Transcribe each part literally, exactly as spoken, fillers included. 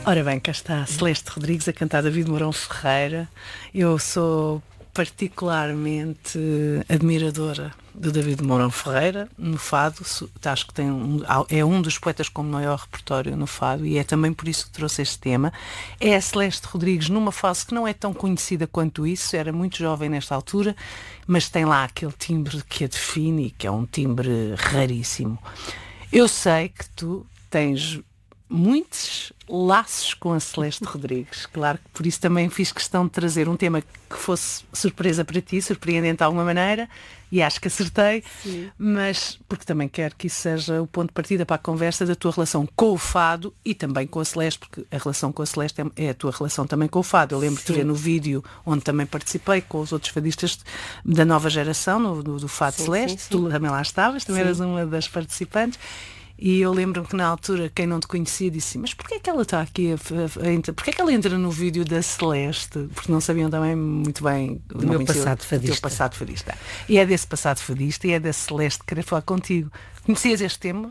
Ora bem, cá está a Celeste Rodrigues a cantar David Mourão Ferreira. Eu sou particularmente admiradora do David Mourão Ferreira no fado. Acho que tem um, é um dos poetas com maior repertório no fado e é também por isso que trouxe este tema. É a Celeste Rodrigues numa fase que não é tão conhecida quanto isso, era muito jovem nesta altura, mas tem lá aquele timbre que a define e que é um timbre raríssimo. Eu sei que tu tens muitos laços com a Celeste Rodrigues. Claro que por isso também fiz questão de trazer um tema que fosse surpresa para ti, surpreendente de alguma maneira, e acho que acertei. Sim. Mas porque também quero que isso seja o ponto de partida para a conversa da tua relação com o fado e também com a Celeste, porque a relação com a Celeste é a tua relação também com o fado. Eu lembro-te de ver no vídeo onde também participei com os outros fadistas da nova geração, no, do, do Fado sim, Celeste. Sim, sim. Tu também lá estavas, também sim. eras uma das participantes. E eu lembro-me que na altura quem não te conhecia disse, mas porquê é que ela está aqui a, a, a, porquê é que ela entra no vídeo da Celeste? Porque não sabiam também muito bem o meu passado fadista. O teu passado fadista. E é desse passado fadista e é da Celeste que querer falar contigo. Conhecias este tema?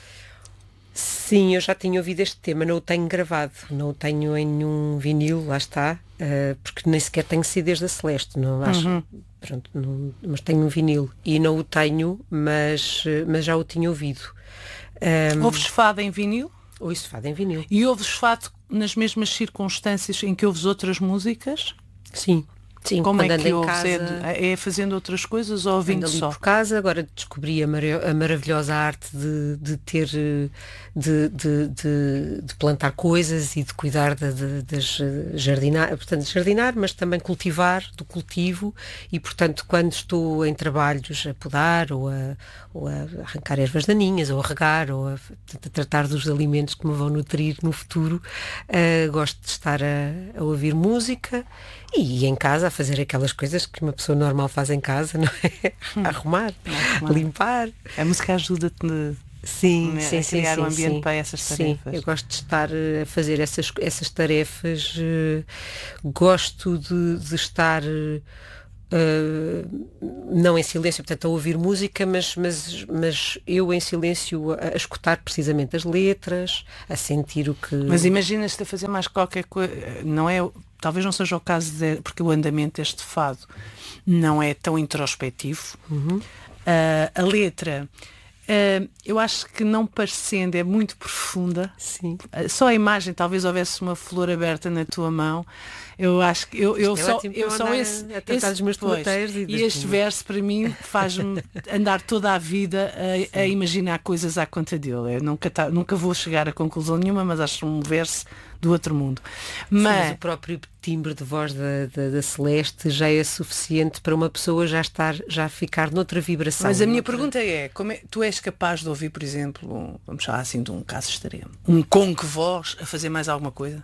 Sim, eu já tinha ouvido este tema, não o tenho gravado, não o tenho em nenhum vinil, lá está, uh, porque nem sequer tenho C Ds da Celeste, não acho. Uhum. Pronto, não, mas tenho um vinil e não o tenho, mas, mas já o tinha ouvido. Um, ouves fado em vinil? Ouço fado em vinil. E ouves fado nas mesmas circunstâncias em que ouves outras músicas? Sim. Sim, como é que em ouves? casa, é, é fazendo outras coisas ou ouvindo só? Por casa, agora descobri a, mar a maravilhosa arte de, de ter, de, de, de, de plantar coisas e de cuidar de, de, das jardinar, portanto jardinar, mas também cultivar, do cultivo e, portanto, quando estou em trabalhos a podar ou a, ou a arrancar ervas daninhas ou a regar ou a, a tratar dos alimentos que me vão nutrir no futuro, uh, gosto de estar a, a ouvir música e em casa a fazer aquelas coisas que uma pessoa normal faz em casa, não é? Hum. Arrumar, Arrumar, limpar. A música ajuda-te de... Sim, né, sim, a criar sim, um ambiente sim, para essas tarefas. Sim, eu gosto de estar a fazer essas, essas tarefas, uh, gosto de, de estar uh, não em silêncio, portanto a ouvir música, mas, mas, mas eu em silêncio a, a escutar precisamente as letras, a sentir o que... Mas imaginas-te a fazer mais qualquer coisa, não é... Talvez não seja o caso, de, porque o andamento deste fado não é tão introspectivo. Uhum. Uh, a letra, uh, eu acho que não parecendo, é muito profunda. Sim. Uh, só a imagem, talvez houvesse uma flor aberta na tua mão. Eu acho que eu, eu é só, eu só esse, a esse dos meus pois, e, e este verso para mim faz-me andar toda a vida a, a imaginar coisas à conta dele. Eu nunca, tá, nunca vou chegar a conclusão nenhuma, mas acho um verso do outro mundo. Mas, Sim, mas o próprio timbre de voz da, da, da Celeste já é suficiente para uma pessoa já estar, já ficar noutra vibração. Mas a minha noutra... pergunta é, como é, tu és capaz de ouvir, por exemplo, um, vamos falar assim de um caso extremo, um conque voz a fazer mais alguma coisa?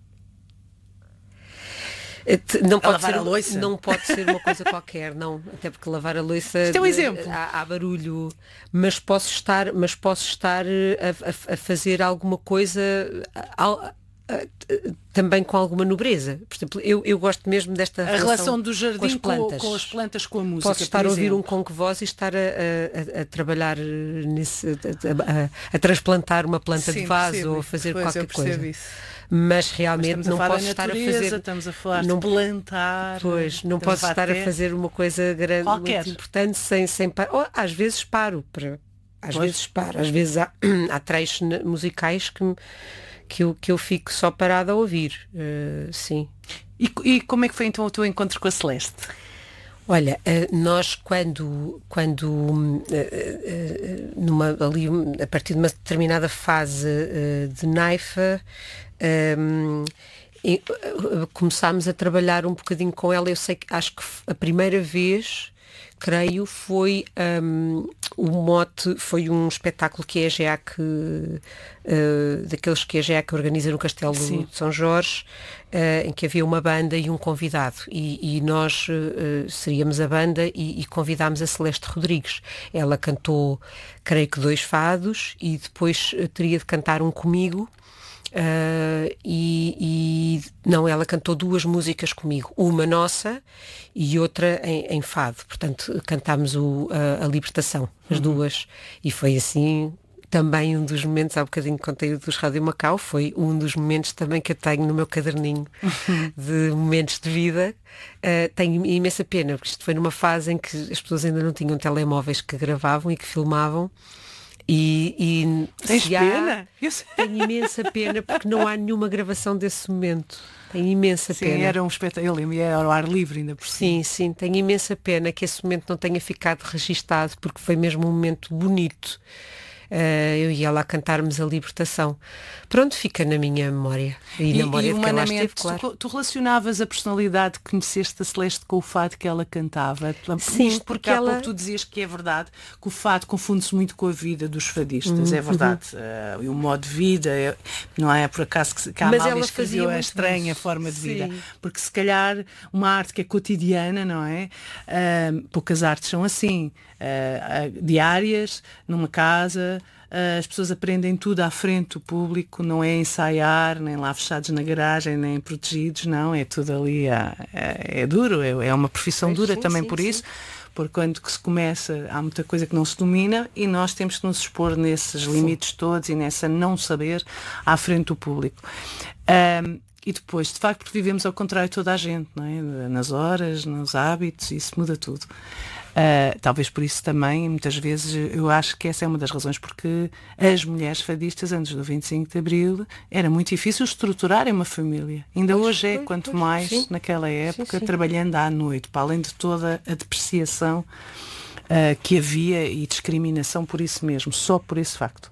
Não pode, ser, a louça? Não pode ser uma coisa qualquer, não, até porque lavar a louça é um exemplo. Há, há barulho, mas posso estar, mas posso estar a, a, a fazer alguma coisa a, a, a, também com alguma nobreza. Por exemplo, eu, eu gosto mesmo desta a relação, relação do jardim com as plantas, com, com as plantas com a música. Posso estar a ouvir um conque voz e estar a, a, a trabalhar nesse, a, a, a transplantar uma planta Sim, de vaso percebo. Ou a fazer pois qualquer coisa. Isso. Mas realmente Mas não posso a estar natureza, a fazer. Estamos a falar não, de plantar. Pois, não posso estar a fazer uma coisa grande, qualquer. Muito importante sem, sem parar. Oh, às vezes paro, para, às pois. vezes paro, às vezes há, há trechos musicais que, que, eu, que eu fico só parada a ouvir. Uh, sim. E, e como é que foi então o teu encontro com a Celeste? Olha, nós quando, quando numa, ali, a partir de uma determinada fase de Naifa, um, começámos a trabalhar um bocadinho com ela. Eu sei que acho que a primeira vez, creio, foi um, o mote, foi um espetáculo que a EGEAC, uh, daqueles que a EGEAC organiza no Castelo Sim. de São Jorge, uh, em que havia uma banda e um convidado, e, e nós uh, seríamos a banda e, e convidámos a Celeste Rodrigues. Ela cantou, creio que dois fados, e depois uh, teria de cantar um comigo. Uh, e, e não, ela cantou duas músicas comigo, uma nossa e outra em, em fado, portanto cantámos o, a, a Libertação, as uhum. duas, e foi assim também um dos momentos, há bocadinho contei dos Rádio Macau, foi um dos momentos também que eu tenho no meu caderninho de momentos de vida. Uh, tenho imensa pena, porque isto foi numa fase em que as pessoas ainda não tinham telemóveis que gravavam e que filmavam. E, e Tens pena? Há, tenho imensa pena porque não há nenhuma gravação desse momento. Tenho imensa sim, pena. Sim, era um espetáculo, e era ao ar livre ainda por cima. Sim, sim, tenho imensa pena que esse momento não tenha ficado registado, porque foi mesmo um momento bonito. Uh, eu ia lá cantarmos a Libertação. Pronto, fica na minha memória. E, e na memória e de quem lá humanamente, esteve, claro. tu, tu relacionavas a personalidade que conheceste da Celeste com o fado que ela cantava? Sim, Isto porque, porque há ela... pouco tu dizias que é verdade que o fado confunde-se muito com a vida dos fadistas, uhum, é verdade. Uh, e o modo de vida, é, não é por acaso que, que a Amália escreveu a estranha isso. forma de vida. Sim. Porque se calhar uma arte que é cotidiana, não é? Uh, poucas artes são assim, uh, uh, diárias, numa casa. As pessoas aprendem tudo à frente do público, não é ensaiar, nem lá fechados na garagem, nem protegidos, não, é tudo ali, é, é, é duro, é, é uma profissão pois, dura sim, também sim, por sim. isso, porque quando se começa há muita coisa que não se domina e nós temos que nos expor nesses sim. limites todos e nessa não saber à frente do público. Um, E depois, de facto, porque vivemos ao contrário de toda a gente, não é? Nas horas, nos hábitos, isso muda tudo. Uh, talvez por isso também, muitas vezes, eu acho que essa é uma das razões porque as mulheres fadistas, antes do vinte e cinco de Abril, era muito difícil estruturarem uma família. Ainda pois, hoje é, pois, quanto pois, mais sim. naquela época, sim, sim. trabalhando à noite, para além de toda a depreciação uh, que havia e discriminação por isso mesmo, só por esse facto.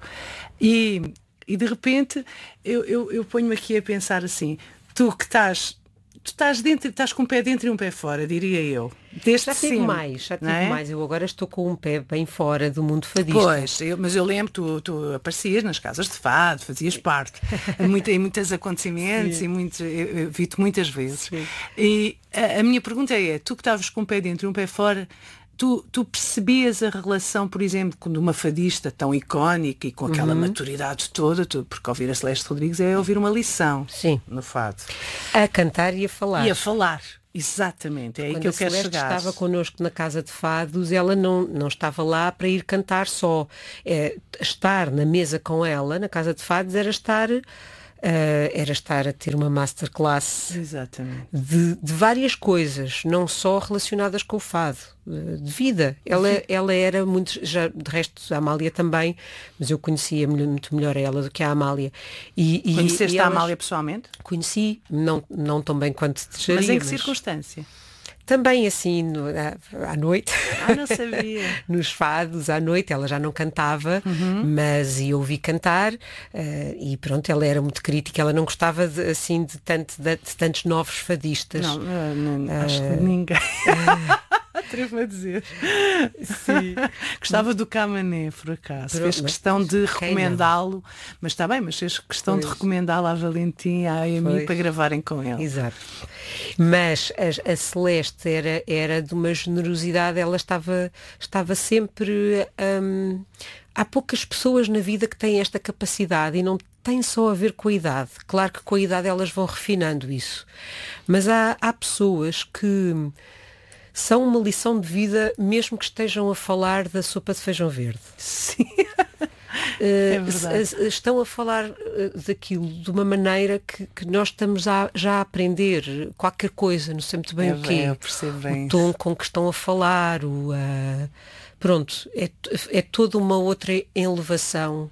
E... E de repente eu, eu, eu ponho-me aqui a pensar assim, tu que estás, tu estás dentro, estás com um pé dentro e um pé fora, diria eu. Desde já tive mais, já tive é? mais. Eu agora estou com um pé bem fora do mundo fadista. Pois, eu, mas eu lembro, tu, tu aparecias nas casas de fado, fazias parte em, muita, em muitos acontecimentos Sim. e muitos, eu, eu vi-te muitas vezes. Sim. E a, a minha pergunta é, tu que estavas com um pé dentro e um pé fora, Tu, tu percebias a relação, por exemplo, de uma fadista tão icónica e com aquela uhum. maturidade toda, tu, porque ouvir a Celeste Rodrigues é ouvir uma lição Sim. no fado. A cantar e a falar. E a falar, exatamente, é aí Quando que eu quero Celeste chegar. estava connosco na Casa de Fados, ela não, não estava lá para ir cantar só. É, estar na mesa com ela, na Casa de Fados, era estar... Uh, era estar a ter uma masterclass de, de várias coisas, não só relacionadas com o fado, uh, de vida. Ela, ela era muito, já, de resto a Amália também, mas eu conhecia muito melhor ela do que a Amália. E, e, Conheceste e a elas, Amália pessoalmente? Conheci, não, não tão bem quanto desejaria. Mas em que mas... circunstância? Também assim, no, à, à noite. Ah, não sabia. Nos fados, à noite, ela já não cantava, uhum. mas eu ouvi cantar uh, e pronto, ela era muito crítica, ela não gostava de, assim de, tanto, de, de tantos novos fadistas. Não, não, não uh, acho que ninguém. Uh, Atrevo-me a dizer. Sim. Gostava do Camané, por acaso. Pero, fez questão de recomendá-lo, mas está bem, mas fez questão pois. de recomendá-lo à Valentim, à Amy, para gravarem com ele. Exato. Mas a, a Celeste era, era de uma generosidade, ela estava, estava sempre... Hum, há poucas pessoas na vida que têm esta capacidade e não tem só a ver com a idade. Claro que com a idade elas vão refinando isso. Mas há, há pessoas que... são uma lição de vida, mesmo que estejam a falar da sopa de feijão verde. Sim. Uh, é verdade. Estão a falar uh, daquilo de uma maneira que, que nós estamos a, já a aprender qualquer coisa, não sei muito bem é o quê. Eu percebo bem. O tom com que estão a falar, o, uh, pronto, é, é toda uma outra elevação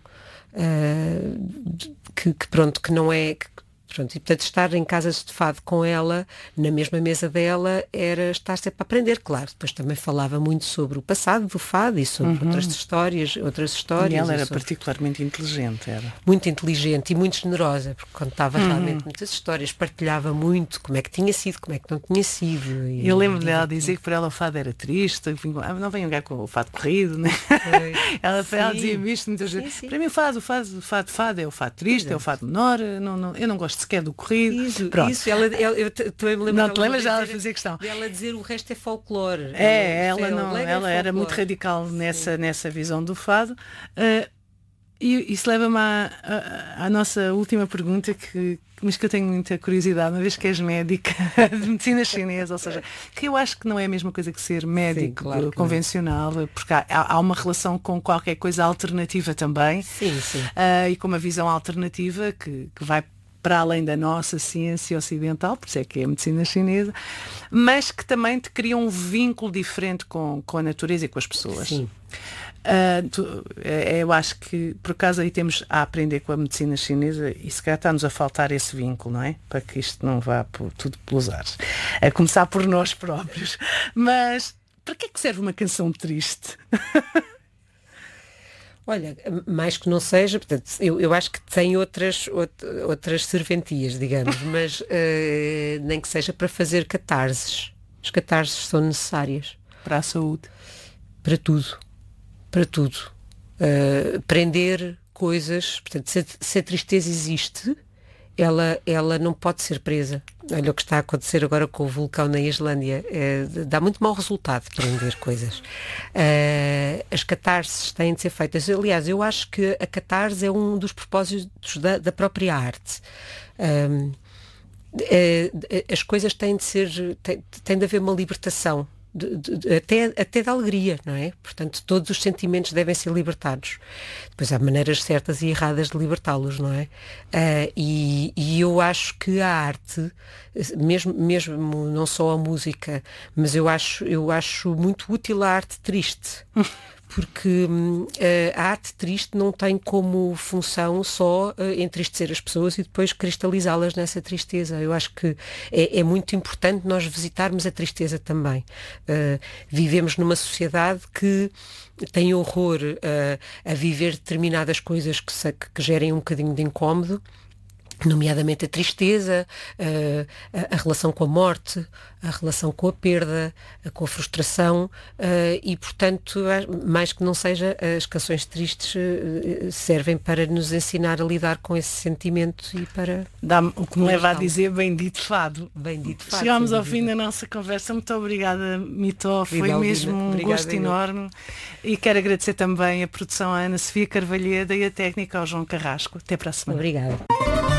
uh, que, que pronto, que não é... Que, Pronto, e portanto estar em casas de fado com ela, na mesma mesa dela, era estar sempre a aprender, claro. Depois também falava muito sobre o passado do fado e sobre uhum. outras histórias, outras histórias. E ela era sobre... particularmente inteligente, era. Muito inteligente e muito generosa, porque contava uhum. realmente muitas histórias, partilhava muito como é que tinha sido, como é que não tinha sido. E, eu lembro dela dizer que para ela o fado era triste, não venham cá com o fado corrido, né? ela, ela dizia-me isto muitas vezes. Sim, sim. Para mim o fado, o fado, o fado, fado é o fado triste, Exato. é o fado menor, não, não, eu não gosto sequer do corrido. Isso, Pronto. isso ela, ela, eu também me lembro. Não te lembras dela fazer questão? Ela dizer o resto é folclore. É, ela, não, ela é era muito radical nessa, nessa visão do fado. Uh, E isso leva-me à, à, à nossa última pergunta, que, mas que eu tenho muita curiosidade, uma vez que és médica de medicina chinesa, ou seja, que eu acho que não é a mesma coisa que ser médico. Sim, claro, convencional, porque há, há uma relação com qualquer coisa alternativa também. Sim, sim. Uh, e com uma visão alternativa que, que vai para além da nossa ciência ocidental, por isso é que é a medicina chinesa, mas que também te cria um vínculo diferente com, com a natureza e com as pessoas. Sim. Uh, tu, é, eu acho que por acaso aí temos a aprender com a medicina chinesa e se calhar está-nos a faltar esse vínculo, não é? Para que isto não vá por, tudo pelos ares. A começar por nós próprios. Mas para que é que serve uma canção triste? Olha, mais que não seja, portanto, eu, eu acho que tem outras, outras serventias, digamos, mas uh, nem que seja para fazer catarses. As catarses são necessárias. Para a saúde. Para tudo. Para tudo. Uh, prender coisas, portanto, se, se a tristeza existe, ela, ela não pode ser presa. Olha o que está a acontecer agora com o vulcão na Islândia. É, dá muito mau resultado prender coisas. Uh, as catarses têm de ser feitas. Aliás, eu acho que a catarse é um dos propósitos da, da própria arte. Um, é, as coisas têm de ser, tem, tem de haver uma libertação. De, de, até, até da alegria, não é? Portanto, todos os sentimentos devem ser libertados. Depois há maneiras certas e erradas de libertá-los, não é? Uh, e, e eu acho que a arte, mesmo, mesmo não só a música, mas eu acho, eu acho muito útil a arte triste. Porque uh, a arte triste não tem como função só uh, entristecer as pessoas e depois cristalizá-las nessa tristeza. Eu acho que é, é muito importante nós visitarmos a tristeza também. Uh, vivemos numa sociedade que tem horror uh, a viver determinadas coisas que, se, que gerem um bocadinho de incómodo, nomeadamente a tristeza, uh, a, a relação com a morte, a relação com a perda, uh, com a frustração, uh, e portanto, mais que não seja, as canções tristes uh, servem para nos ensinar a lidar com esse sentimento e para... Dá-me o que me leva a dizer bendito fado. Bendito fado. Chegámos ao fim da nossa conversa. Muito obrigada, Mitó. Foi mesmo um Obrigada, gosto enorme. E quero agradecer também a produção à Ana Sofia Carvalheda e a técnica ao João Carrasco. Até para a semana. Obrigada.